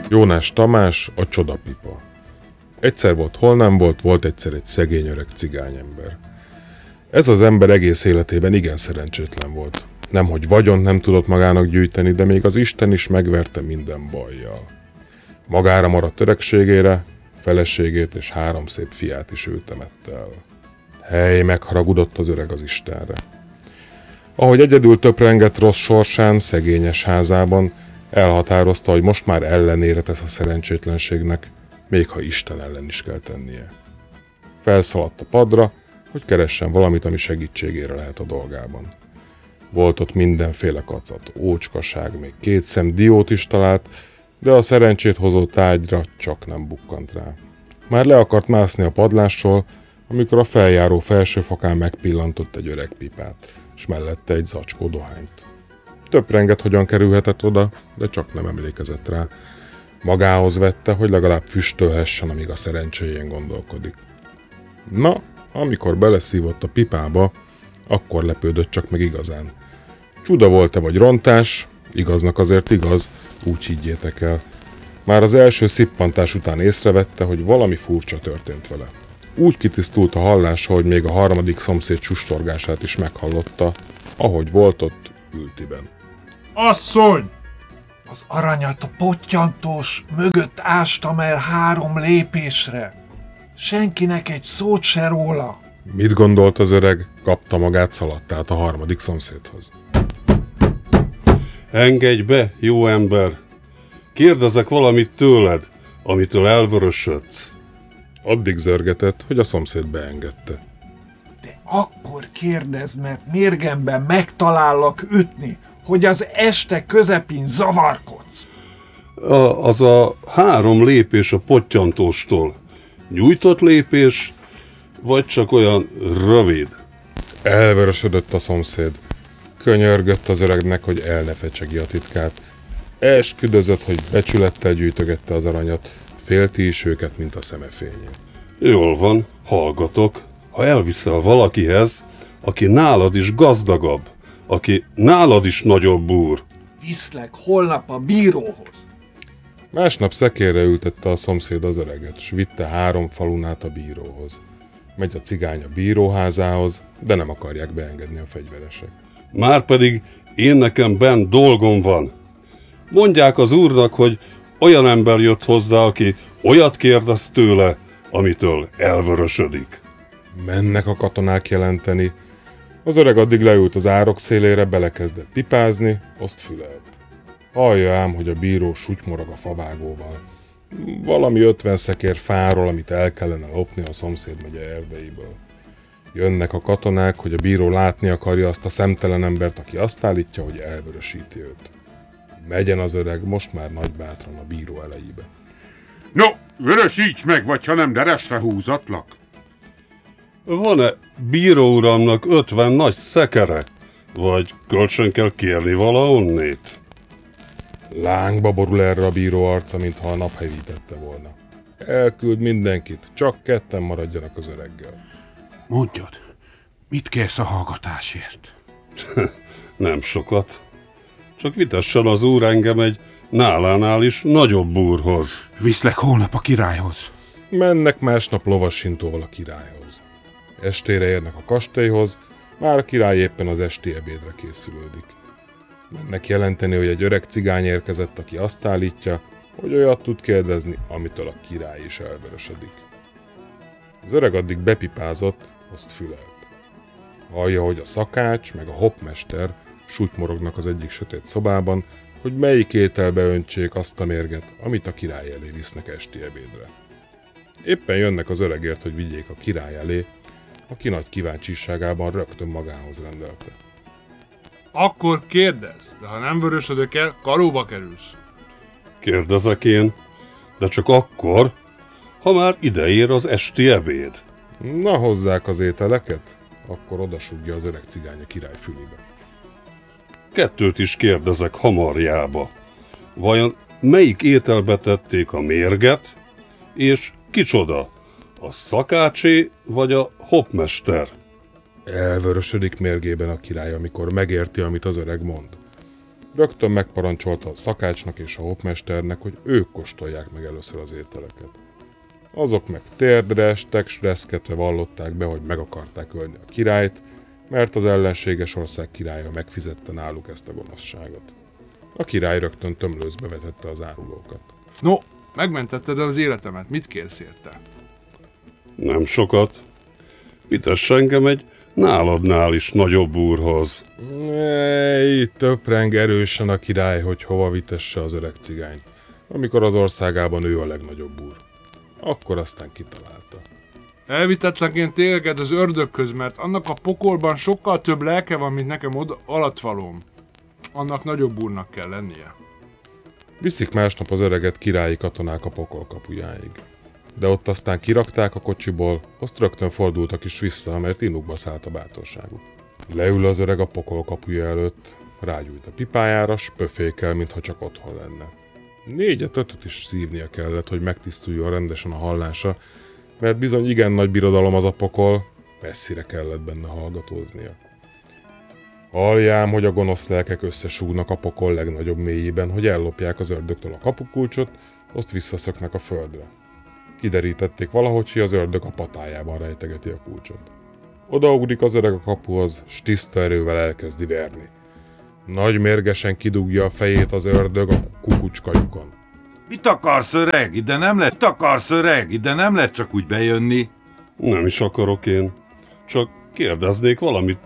Jónás Tamás, a csodapipa. Egyszer volt, hol nem volt, volt egyszer egy szegény öreg cigányember. Ez az ember egész életében igen szerencsétlen volt. Nemhogy vagyont nem tudott magának gyűjteni, de még az Isten is megverte minden bajjal. Magára maradt öregségére, feleségét és 3 szép fiát is ő temette el. Hely, megharagudott az öreg az Istenre. Ahogy egyedül töprengett rossz sorsán, szegényes házában, elhatározta, hogy most már ellenére tesz a szerencsétlenségnek, még ha Isten ellen is kell tennie. Felszaladt a padra, hogy keressen valamit, ami segítségére lehet a dolgában. Volt ott mindenféle kacat, ócskaság, még 2 szem diót is talált, de a szerencsét hozó tárgyra csak nem bukkant rá. Már le akart mászni a padlásról, amikor a feljáró felső fokán megpillantott egy öreg pipát, és mellette egy zacskó dohányt. Töprengett, hogyan kerülhetett oda, de csak nem emlékezett rá. Magához vette, hogy legalább füstölhessen, amíg a szerencséjén gondolkodik. Na, amikor beleszívott a pipába, akkor lepődött csak meg igazán. Csuda volt-e vagy rontás, igaznak azért igaz, úgy higgyétek el. Már az első szippantás után észrevette, hogy valami furcsa történt vele. Úgy kitisztult a hallása, hogy még a harmadik szomszéd sustorgását is meghallotta, ahogy volt ott ültiben. Asszony! Az aranyat a pottyantós mögött ástam el 3 lépésre. Senkinek egy szót se róla. Mit gondolt az öreg? Kapta magát, szaladt át a harmadik szomszédhoz. Engedj be, jó ember! Kérdezek valamit tőled, amitől elvörösödsz. Addig zörgetett, hogy a szomszéd beengedte. De akkor kérdezd, mert mérgemben megtalállak ütni, hogy az este közepén zavarkodsz. Az a 3 lépés a pottyantóstól. Nyújtott lépés, vagy csak olyan rövid? Elvörösödött a szomszéd. Könyörgött az öregnek, hogy el ne fecsegi a titkát. Esküdözött, hogy becsülettel gyűjtögette az aranyat, félti is őket, mint a szeme fénye. Jól van, hallgatok. Ha elviszel valakihez, aki nálad is gazdagabb, aki nálad is nagyobb úr. Viszlek holnap a bíróhoz. Másnap szekérre ültette a szomszéd az öreget, s vitte 3 falun át a bíróhoz. Megy a cigány a bíróházához, de nem akarják beengedni a fegyveresek. Márpedig én nekem benn dolgom van. Mondják az úrnak, hogy olyan ember jött hozzá, aki olyat kérdez tőle, amitől elvörösödik. Mennek a katonák jelenteni. Az öreg addig leült az árok szélére, belekezdett pipázni, azt fülelt. Hallja ám, hogy a bíró sutymorog a favágóval. Valami 50 szekér fáról, amit el kellene lopni a szomszéd megye erdeiből. Jönnek a katonák, hogy a bíró látni akarja azt a szemtelen embert, aki azt állítja, hogy elvörösíti őt. Megyen az öreg most már nagybátran a bíró elejébe. No, vörösíts meg, vagy ha nem, deresre húzatlak. Van-e bíró uramnak 50 nagy szekere? Vagy kölcsön kell kérni valahonnét? Lángba borul erre a bíró arca, mintha a nap hevítette volna. Elküld mindenkit, csak ketten maradjanak az öreggel. Mondjad, mit kérsz a hallgatásért? Nem sokat. Csak vitessen az úr engem egy nálánál is nagyobb úrhoz. Viszlek holnap a királyhoz. Mennek másnap lovassintóval a királyhoz. Estére érnek a kastélyhoz, már a király éppen az esti ebédre készülődik. Mennek jelenteni, hogy egy öreg cigány érkezett, aki azt állítja, hogy olyat tud kérdezni, amitől a király is elvörösödik. Az öreg addig bepipázott, azt fülelt. Hallja, hogy a szakács meg a hoppmester sutymorognak az egyik sötét szobában, hogy melyik ételbe öntsék azt a mérget, amit a király elé visznek esti ebédre. Éppen jönnek az öregért, hogy vigyék a király elé, aki nagy kíváncsiságában rögtön magához rendelte. Akkor kérdezz, de ha nem vörösödök el, karóba kerülsz. Kérdezek én, de csak akkor, ha már ideér az esti ebéd. Na, hozzák az ételeket? Akkor odasúgja az öreg cigány a király fülébe. 2 is kérdezek hamarjába. Vajon melyik ételbe tették a mérget, és kicsoda? A szakácsé vagy a hoppmester? Elvörösödik mérgében a király, amikor megérti, amit az öreg mond. Rögtön megparancsolta a szakácsnak és a hopmesternek, hogy ők kóstolják meg először az ételeket. Azok meg térdre estek, s reszketve vallották be, hogy meg akarták ölni a királyt, mert az ellenséges ország királya megfizette náluk ezt a gonoszságot. A király rögtön tömlőzbe vetette az árulókat. No, megmentetted az életemet, mit kérsz érte? Nem sokat. Vitess engem egy náladnál is nagyobb úrhoz. Így töpreng erősen a király, hogy hova vitesse az öreg cigányt, amikor az országában ő a legnagyobb úr. Akkor aztán kitalálta. Elvitettlek én téged az ördögköz, mert annak a pokolban sokkal több lelke van, mint nekem alatvalóm. Annak nagyobb úrnak kell lennie. Viszik másnap az öreget királyi katonák a pokol kapujáig. De ott aztán kirakták a kocsiból, azt rögtön fordultak is vissza, mert inukba szállt a bátorságuk. Leül az öreg a pokol kapuja előtt, rágyújt a pipájára, s pöfékel, mintha csak otthon lenne. 4-5 is szívnia kellett, hogy megtisztuljon rendesen a hallása, mert bizony igen nagy birodalom az a pokol, messzire kellett benne hallgatóznia. Halljám, hogy a gonosz lelkek összesúgnak a pokol legnagyobb mélyében, hogy ellopják az ördögtől a kapukulcsot, azt visszaszöknek a földre. Kiderítették valahogy, hogy az ördög a patájában rejtegeti a kulcsot. Odaugrik az öreg a kapuhoz, s tiszta erővel elkezdi verni. Nagy mérgesen kidugja a fejét az ördög a kukucskajukon. Mit akarsz, öreg? Ide nem lehet. Mit akarsz, öreg? Ide nem lehet csak úgy bejönni. Nem is akarok én. Csak kérdeznék valamit